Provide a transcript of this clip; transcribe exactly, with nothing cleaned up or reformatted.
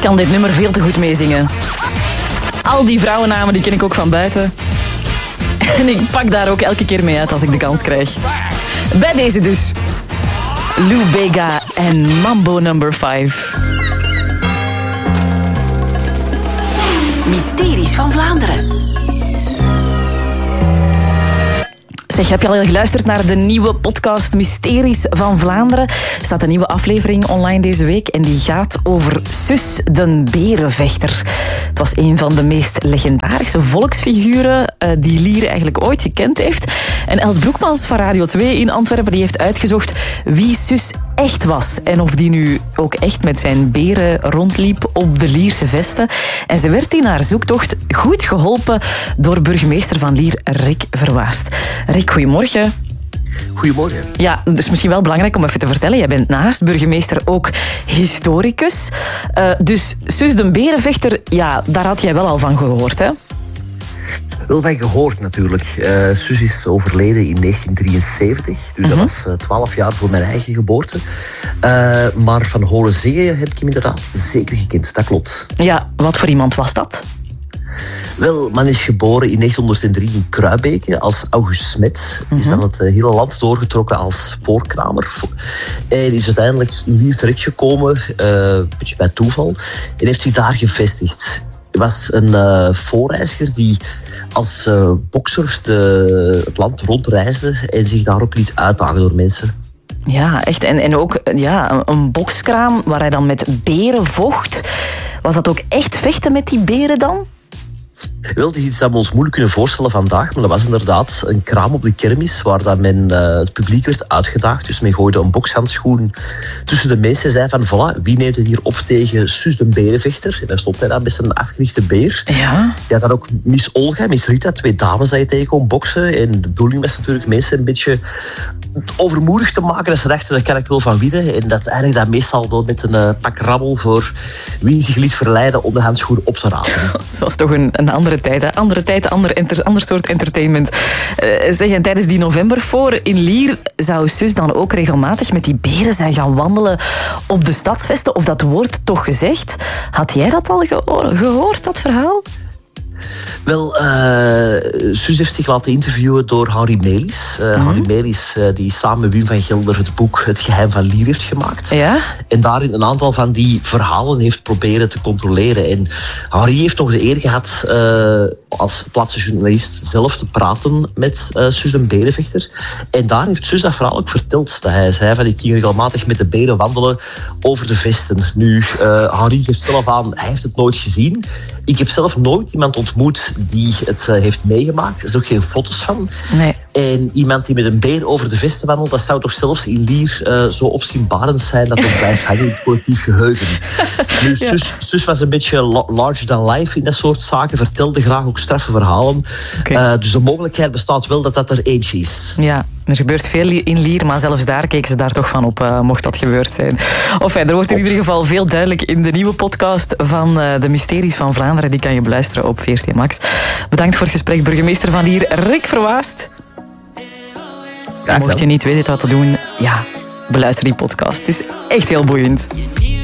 kan dit nummer veel te goed meezingen. Al die vrouwennamen die ken ik ook van buiten. En ik pak daar ook elke keer mee uit als ik de kans krijg. Bij deze dus. Lou Bega en Mambo number vijf. Mysteries van Vlaanderen. Zeg, heb je al geluisterd naar de nieuwe podcast Mysteries van Vlaanderen? Er staat een nieuwe aflevering online deze week en die gaat over Sus den Berenvechter. Het was een van de meest legendarische volksfiguren uh, die Lier eigenlijk ooit gekend heeft. En Els Broekmans van Radio twee in Antwerpen die heeft uitgezocht wie Sus echt was. En of die nu ook echt met zijn beren rondliep op de Lierse vesten. En ze werd in haar zoektocht goed geholpen door burgemeester van Lier, Rick Verwaast. Rick, goedemorgen. Goedemorgen. Ja, dus misschien wel belangrijk om even te vertellen. Jij bent naast burgemeester ook historicus. Uh, dus Sus den Berenvechter, ja, daar had jij wel al van gehoord, hè? Wel van gehoord natuurlijk. Uh, Sus is overleden in negentien drieënzeventig. Dus uh-huh. dat was uh, twaalf jaar voor mijn eigen geboorte. Uh, maar van horen zeggen heb ik hem inderdaad zeker gekend. Dat klopt. Ja, wat voor iemand was dat? Wel, man is geboren in negentienhonderddrie in Kruibeke als August Smet. Uh-huh. Is dan het uh, hele land doorgetrokken als voorkramer. En is uiteindelijk in Lier terechtgekomen, uh, een beetje bij toeval. En heeft zich daar gevestigd. Hij was een uh, voorreiziger die als uh, bokser de, het land rondreisde en zich daar ook liet uitdagen door mensen. Ja, echt. En, en ook ja, een, een bokskraam waar hij dan met beren vocht. Was dat ook echt vechten met die beren dan? Wel, het is iets dat we ons moeilijk kunnen voorstellen vandaag, maar dat was inderdaad een kraam op de kermis waar dat men, uh, het publiek werd uitgedaagd. Dus men gooide een bokshandschoen tussen de mensen en zei van, voilà, wie neemt het hier op tegen Sus den Berenvechter? En daar stond hij dan met zijn afgerichte beer. Ja. Je had dan ook Miss Olga, Miss Rita, twee dames dat je tegenkomt boksen. En de bedoeling was natuurlijk mensen een beetje overmoedig te maken. Dat ze dachten, daar kan ik wel van winnen. En dat eigenlijk dat meestal door met een uh, pak rabbel voor wie zich liet verleiden om de handschoen op te rapen. Dat was toch een, een andere tijd, hè? Andere tijd, ander, enter, ander soort entertainment. Uh, zeg, en tijdens die novemberfoor in Lier zou Sus dan ook regelmatig met die beren zijn gaan wandelen op de stadsvesten. Of dat wordt toch gezegd. Had jij dat al gehoor, gehoord, dat verhaal? Wel, uh, Sus heeft zich laten interviewen door Henri Melis. Uh, mm-hmm. Henri Melis, uh, die samen met Wim van Gelder het boek Het Geheim van Lier heeft gemaakt. Ja? En daarin een aantal van die verhalen heeft proberen te controleren. En Henri heeft nog de eer gehad uh, als plaatsjournalist zelf te praten met uh, Sus den Berenvechter. En daar heeft Sus dat verhaal ook verteld. Dat hij zei van, ik ging regelmatig met de beren wandelen over de vesten. Nu, uh, Henri geeft zelf aan, hij heeft het nooit gezien. Ik heb zelf nooit iemand ontmoet die het uh, heeft meegemaakt. Er zijn ook geen foto's van. Nee. En iemand die met een beer over de vesten wandelt, dat zou toch zelfs in Lier uh, zo opzienbarend zijn dat het blijft hangen in het collectief geheugen. Nu, ja. Sus, Sus was een beetje larger than life in dat soort zaken, vertelde graag ook straffe verhalen. Okay. Uh, dus de mogelijkheid bestaat wel dat dat er eentje is. Ja. Er gebeurt veel in Lier, maar zelfs daar keken ze daar toch van op, uh, mocht dat gebeurd zijn. Of er wordt in ieder geval veel duidelijk in de nieuwe podcast van uh, de Mysteries van Vlaanderen. Die kan je beluisteren op V R T Max. Bedankt voor het gesprek, burgemeester van Lier, Rick Verwaast. En mocht je niet weten wat te doen, ja, beluister die podcast. Het is echt heel boeiend.